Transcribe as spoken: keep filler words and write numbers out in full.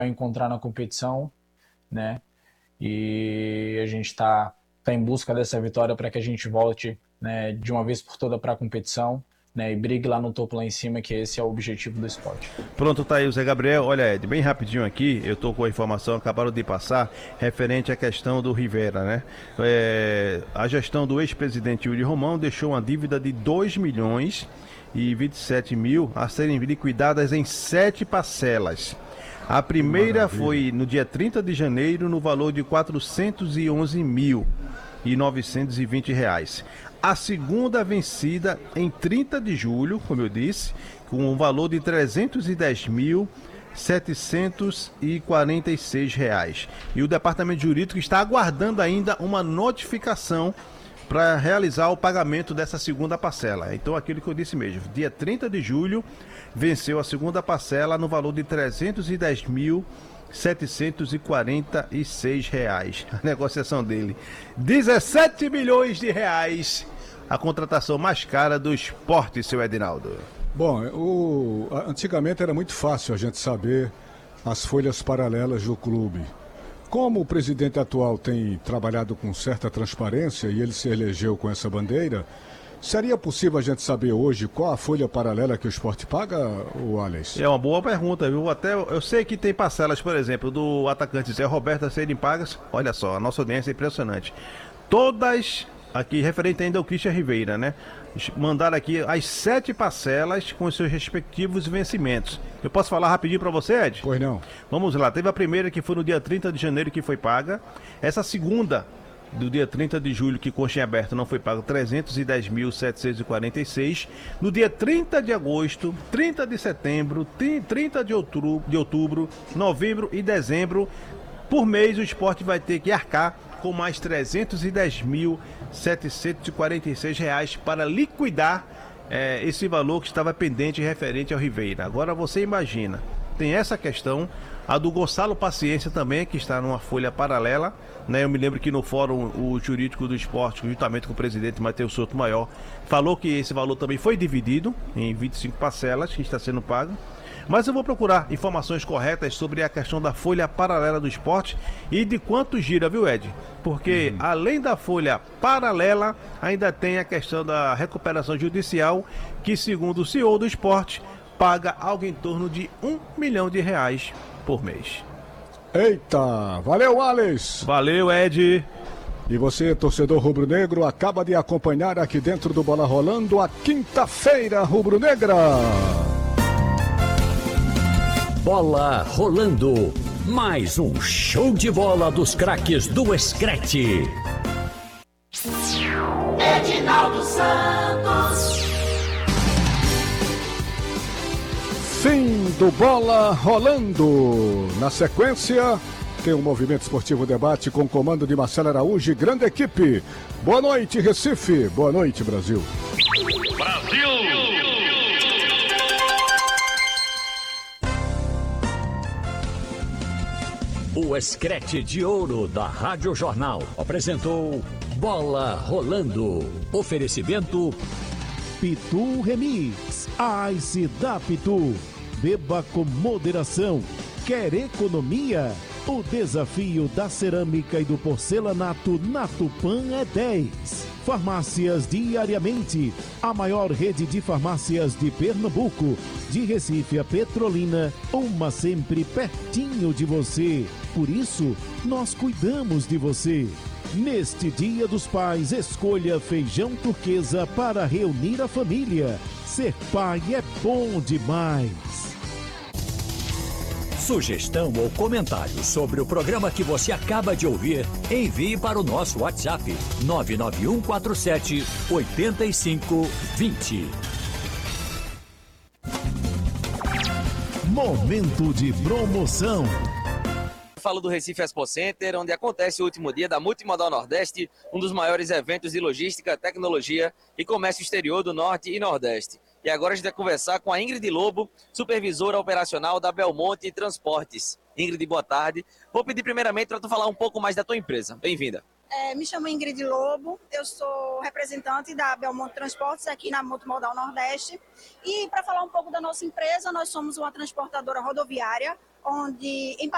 encontrar na competição, né? E a gente está tá em busca dessa vitória para que a gente volte, né, de uma vez por toda para a competição, né, e brigue lá no topo, lá em cima, que esse é o objetivo do esporte. Pronto, tá aí o Zé Gabriel. Olha, Ed, bem rapidinho aqui, eu tô com a informação, acabaram de passar, referente à questão do Rivera, né? É, a gestão do ex-presidente Yuri Romão deixou uma dívida de dois milhões e vinte e sete mil a serem liquidadas em sete parcelas. A primeira foi no dia trinta de janeiro, no valor de quatrocentos e onze mil e novecentos e vinte reais. A segunda vencida em trinta de julho, como eu disse, com um valor de trezentos e dez mil setecentos e quarenta e seis reais. E o departamento jurídico está aguardando ainda uma notificação para realizar o pagamento dessa segunda parcela. Então, aquilo que eu disse mesmo, dia trinta de julho, venceu a segunda parcela no valor de trezentos e dez mil setecentos e quarenta e seis reais. A negociação dele, dezessete milhões de reais, a contratação mais cara do esporte, seu Edinaldo. Bom, o, antigamente era muito fácil a gente saber as folhas paralelas do clube. Como o presidente atual tem trabalhado com certa transparência e ele se elegeu com essa bandeira, seria possível a gente saber hoje qual a folha paralela que o esporte paga, o Alex? É uma boa pergunta, viu? Até eu sei que tem parcelas, por exemplo, do atacante Zé Roberto a serem pagas. Olha só, a nossa audiência é impressionante. Todas, aqui referente ainda ao Christian Rivera, né? Mandaram aqui as sete parcelas com os seus respectivos vencimentos. Eu posso falar rapidinho para você, Ed? Pois não. Vamos lá, teve a primeira que foi no dia trinta de janeiro que foi paga. Essa segunda, do dia trinta de julho, que consta em aberto, não foi pago, trezentos e dez mil setecentos e quarenta e seis. No dia trinta de agosto, trinta de setembro, trinta de outubro, de outubro, novembro e dezembro, por mês o esporte vai ter que arcar com mais trezentos e dez mil setecentos e quarenta e seis reais para liquidar é, esse valor que estava pendente referente ao Rivera. Agora você imagina, tem essa questão, a do Gonçalo Paciência também, que está numa folha paralela, né? Eu me lembro que no fórum o jurídico do esporte, juntamente com o presidente Matheus Souto Maior, falou que esse valor também foi dividido em vinte e cinco parcelas que está sendo pago. Mas eu vou procurar informações corretas sobre a questão da folha paralela do esporte e de quanto gira, viu, Ed? Porque uhum. além da folha paralela, ainda tem a questão da recuperação judicial, que segundo o C E O do esporte, paga algo em torno de um milhão de reais por mês. Eita, valeu, Alex! Valeu, Ed! E você, torcedor rubro-negro, acaba de acompanhar aqui dentro do Bola Rolando a quinta-feira rubro-negra. Bola rolando, mais um show de bola dos craques do Screte. Edinaldo Santos. Fim do Bola Rolando. Na sequência, tem um Movimento Esportivo Debate com comando de Marcelo Araújo e grande equipe. Boa noite, Recife. Boa noite, Brasil. Brasil! O Screte de Ouro da Rádio Jornal apresentou Bola Rolando. Oferecimento Pitu Remix, Ice da Pitu. Beba com moderação. Quer economia? O desafio da cerâmica e do porcelanato na Tupã é dez. Farmácias Diariamente, a maior rede de farmácias de Pernambuco. De Recife a Petrolina, uma sempre pertinho de você. Por isso, nós cuidamos de você. Neste Dia dos Pais, escolha feijão turquesa para reunir a família. Ser pai é bom demais. Sugestão ou comentário sobre o programa que você acaba de ouvir, envie para o nosso WhatsApp nove nove um quatro sete oito cinco dois zero. Momento de promoção. Falo do Recife Expo Center, onde acontece o último dia da Multimodal Nordeste, um dos maiores eventos de logística, tecnologia e comércio exterior do Norte e Nordeste. E agora a gente vai conversar com a Ingrid Lobo, supervisora operacional da Belmonte Transportes. Ingrid, boa tarde. Vou pedir primeiramente para tu falar um pouco mais da tua empresa. Bem-vinda. É, me chamo Ingrid Lobo, eu sou representante da Belmonte Transportes aqui na Multimodal Nordeste. E para falar um pouco da nossa empresa, nós somos uma transportadora rodoviária, onde em